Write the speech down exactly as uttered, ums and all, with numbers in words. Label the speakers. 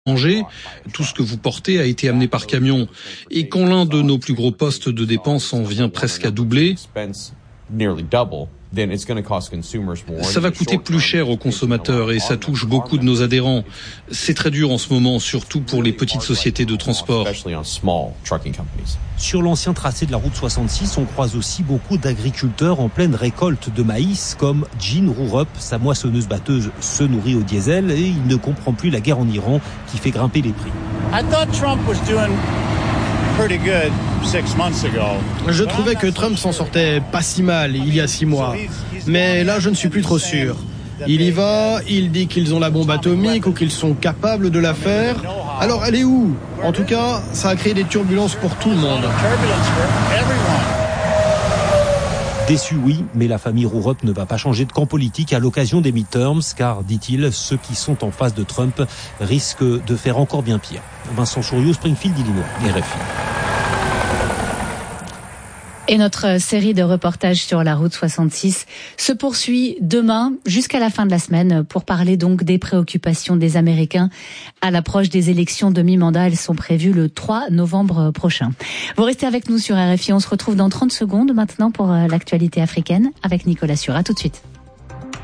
Speaker 1: manger, tout ce que vous portez a été amené par camion. Et quand l'un de nos plus gros postes de dépenses en vient presque à doubler, ça va coûter plus cher aux consommateurs et ça touche beaucoup de nos adhérents. C'est très dur en ce moment, surtout pour les petites sociétés de transport.
Speaker 2: Sur l'ancien tracé de la route soixante-six, on croise aussi beaucoup d'agriculteurs en pleine récolte de maïs, comme Jean Rourup. Sa moissonneuse-batteuse se nourrit au diesel et il ne comprend plus la guerre en Iran qui fait grimper les prix.
Speaker 3: Je trouvais que Trump s'en sortait pas si mal il y a six mois. Mais là, je ne suis plus trop sûr. Il y va, il dit qu'ils ont la bombe atomique ou qu'ils sont capables de la faire. Alors, elle est où ? En tout cas, ça a créé des turbulences pour tout le monde.
Speaker 2: Déçu, oui, mais la famille Rourup ne va pas changer de camp politique à l'occasion des midterms, car, dit-il, ceux qui sont en face de Trump risquent de faire encore bien pire. Vincent Chouriot, Springfield, Illinois, R F I.
Speaker 4: Et notre série de reportages sur la route soixante-six se poursuit demain jusqu'à la fin de la semaine pour parler donc des préoccupations des Américains à l'approche des élections de mi-mandat. Elles sont prévues le trois novembre prochain. Vous restez avec nous sur R F I. On se retrouve dans trente secondes maintenant pour l'actualité africaine avec Nicolas Sur. À tout de suite.